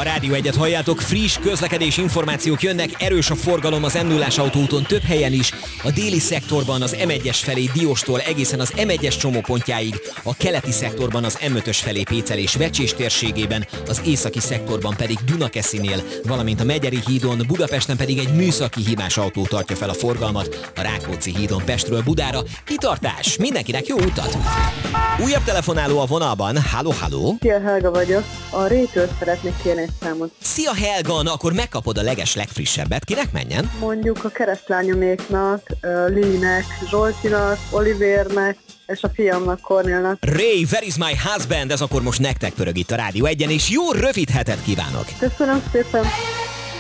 A Rádió 1-et halljátok, friss közlekedési információk jönnek, erős a forgalom az M0-ás autóúton több helyen is, a déli szektorban az M1-es felé Dióstól egészen az M1-es csomópontjáig, a keleti szektorban az M5-ös felé Pécel és Vecsés térségében, az északi szektorban pedig Dunakeszinél, valamint a Megyeri hídon, Budapesten pedig egy műszaki hibás autó tartja fel a forgalmat, a Rákóczi hídon Pestről Budára. Kitartás! Mindenkinek jó utat! Újabb telefonáló a vonalban. Halló, halló! Szia, Helga vagyok. A Rétől szeretnék kérni egy számot. Szia Helga, na akkor megkapod a legfrissebbet. Kinek menjen? Mondjuk a keresztlányoméknak, Lee-nek, Zsoltinak, Olivernek, és a fiamnak, Kornélnak. Ray, where is my husband? Ez akkor most nektek pörög itt a Rádió 1-en, és jó rövid hetet kívánok! Köszönöm szépen!